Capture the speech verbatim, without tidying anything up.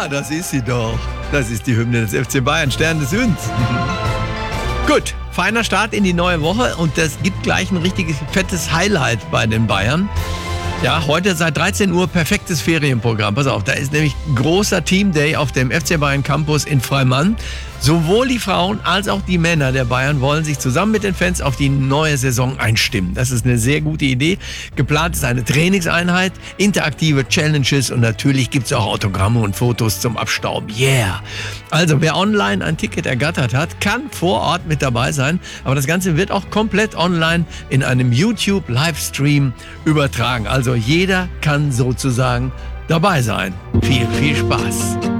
Ja, das ist sie doch. Das ist die Hymne des F C Bayern, Stern des Südens. Gut, feiner Start in die neue Woche und das gibt gleich ein richtiges fettes Highlight bei den Bayern. Ja, heute seit dreizehn Uhr perfektes Ferienprogramm. Pass auf, da ist nämlich großer Team Day auf dem F C Bayern Campus in Freimann. Sowohl die Frauen als auch die Männer der Bayern wollen sich zusammen mit den Fans auf die neue Saison einstimmen. Das ist eine sehr gute Idee. Geplant ist eine Trainingseinheit, interaktive Challenges und natürlich gibt es auch Autogramme und Fotos zum Abstauben. Yeah! Also wer online ein Ticket ergattert hat, kann vor Ort mit dabei sein. Aber das Ganze wird auch komplett online in einem YouTube-Livestream übertragen. Also jeder kann sozusagen dabei sein. Viel, viel Spaß!